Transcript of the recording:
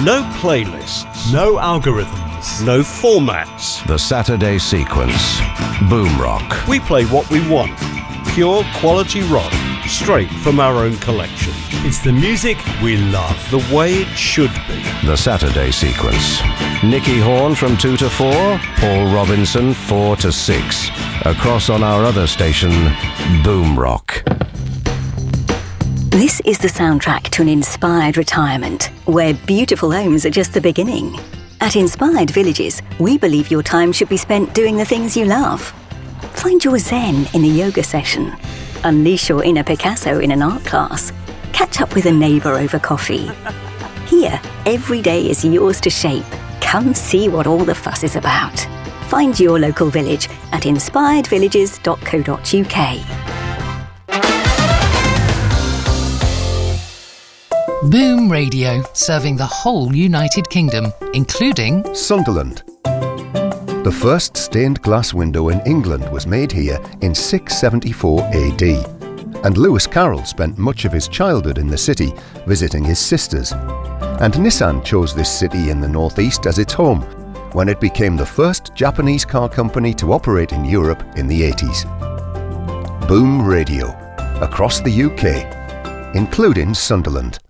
No playlists. No algorithms. No formats. The Saturday Sequence. Boom Rock. We play what we want. Pure quality rock, straight from our own collection. It's the music we love. The way it should be. The Saturday Sequence. Nicky Horn from 2 to 4, Paul Robinson 4 to 6. Across on our other station, Boom Rock. This is the soundtrack to an inspired retirement, where beautiful homes are just the beginning. At Inspired Villages, we believe your time should be spent doing the things you love. Find your zen in a yoga session. Unleash your inner Picasso in an art class. Catch up with a neighbour over coffee. Here, every day is yours to shape. Come see what all the fuss is about. Find your local village at inspiredvillages.co.uk. Boom Radio, serving the whole United Kingdom, including Sunderland. The first stained glass window in England was made here in 674 AD, and Lewis Carroll spent much of his childhood in the city visiting his sisters. And Nissan chose this city in the northeast as its home when it became the first Japanese car company to operate in Europe in the 80s. Boom Radio, across the UK, including Sunderland.